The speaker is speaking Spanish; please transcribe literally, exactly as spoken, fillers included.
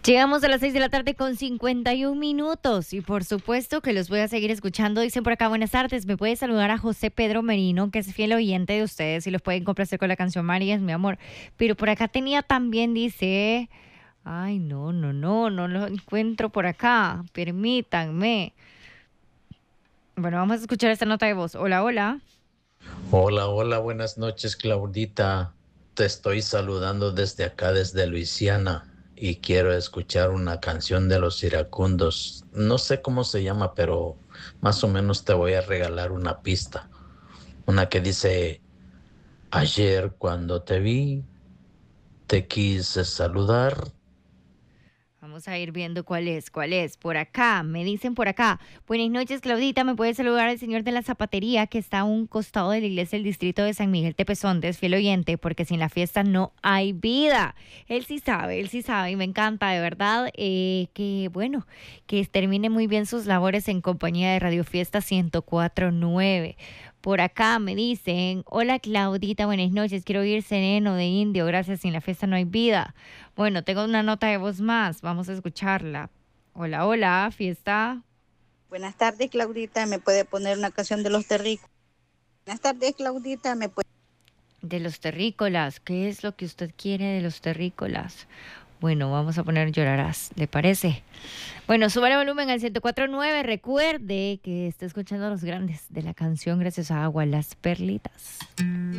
Llegamos a las seis de la tarde con cincuenta y un minutos y por supuesto que los voy a seguir escuchando. Dicen por acá, buenas tardes, me puede saludar a José Pedro Merino, que es fiel oyente de ustedes y los pueden complacer con la canción María es mi amor. Pero por acá tenía también, dice, ay no, no, no, no lo encuentro por acá, permítanme. Bueno, vamos a escuchar esta nota de voz. Hola, hola. Hola, hola, buenas noches, Claudita. Te estoy saludando desde acá, desde Luisiana, y quiero escuchar una canción de los iracundos. No sé cómo se llama, pero más o menos te voy a regalar una pista. Una que dice, ayer cuando te vi, te quise saludar. Vamos a ir viendo cuál es, cuál es. Por acá, me dicen por acá. Buenas noches, Claudita. ¿Me puede saludar al señor de la zapatería que está a un costado de la iglesia del distrito de San Miguel Tepezontes, fiel oyente? Porque sin la fiesta no hay vida. Él sí sabe, él sí sabe y me encanta, de verdad. Eh, que bueno, que termine muy bien sus labores en compañía de Radio Fiesta ciento cuatro punto nueve. Por acá me dicen, hola Claudita, buenas noches, quiero oír Sereno de Indio, gracias, sin la fiesta no hay vida. Bueno, tengo una nota de voz más, vamos a escucharla. Hola, hola, fiesta Buenas tardes, Claudita. ¿Me puede poner una canción de los terrícolas? Buenas tardes, Claudita. ¿Me puede... de los terrícolas. ¿Qué es lo que usted quiere de los terrícolas? Bueno, vamos a poner Llorarás, ¿le parece? Bueno, suba el volumen al ciento cuatro punto nueve. Recuerde que está escuchando a los grandes de la canción gracias a Agua Las Perlitas.